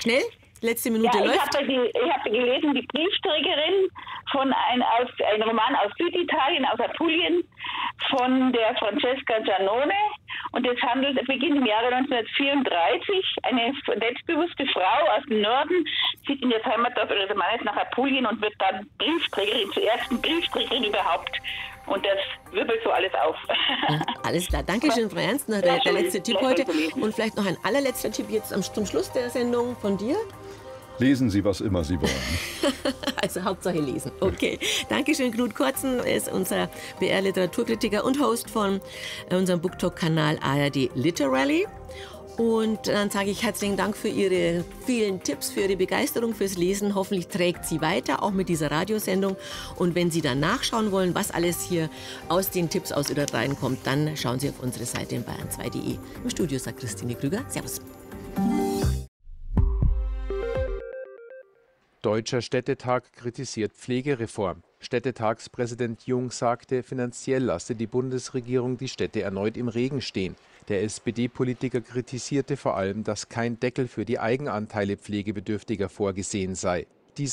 Schnell, letzte Minute Ja, läuft. ich habe gelesen, die Briefträgerin von ein Roman aus Süditalien, aus Apulien, von der Francesca Giannone. Und es beginnt im Jahre 1934. Eine selbstbewusste Frau aus dem Norden zieht in das Heimatdorf ihres Mannes nach Apulien und wird dann Briefträgerin, zur ersten Briefträgerin überhaupt. Und das wirbelt so alles auf. Ja, alles klar. Dankeschön, Frau Ernst. Noch der letzte Tipp heute. Und vielleicht noch ein allerletzter Tipp jetzt zum Schluss der Sendung von dir. Lesen Sie, was immer Sie wollen. Also Hauptsache lesen. Okay. Dankeschön, Knut Kortzen ist unser BR-Literaturkritiker und Host von unserem BookTalk-Kanal ARD Literally. Und dann sage ich herzlichen Dank für Ihre vielen Tipps, für Ihre Begeisterung fürs Lesen. Hoffentlich trägt sie weiter, auch mit dieser Radiosendung. Und wenn Sie dann nachschauen wollen, was alles hier aus den Tipps aus Ihrer Reihen kommt, dann schauen Sie auf unsere Seite in bayern2.de. Im Studio sagt Christine Krüger. Servus. Deutscher Städtetag kritisiert Pflegereform. Städtetagspräsident Jung sagte, finanziell lasse die Bundesregierung die Städte erneut im Regen stehen. Der SPD-Politiker kritisierte vor allem, dass kein Deckel für die Eigenanteile Pflegebedürftiger vorgesehen sei.